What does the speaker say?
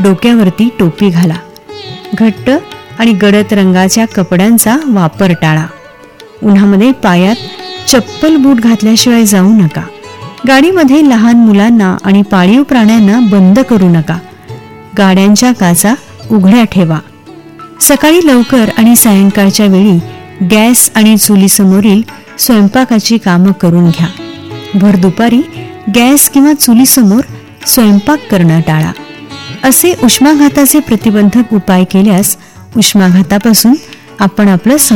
डोक्यावरती टोपी घाला. घट्ट आणि गडद रंगाच्या कपड्यांचा वापर टाळा. उन्हामध्ये पायात चप्पल बूट घातल्याशिवाय जाऊ नका. गाडीमध्ये लहान मुलांना आणि पाळीव प्राण्यांना बंद करू नका. गाड्यांच्या काचा उघड्या ठेवा. सकाळी लवकर आणि सायंकाळच्या वेळी गॅस आणि चुलीसमोरील स्वयंपाकाची कामं करून घ्या. भर दुपारी गॅस किंवा चुलीसमोर स्वयंपाक करणं टाळा. असे उष्माघाताचे प्रतिबंधक उपाय केल्यास उष्माघातापासून आपण आपलं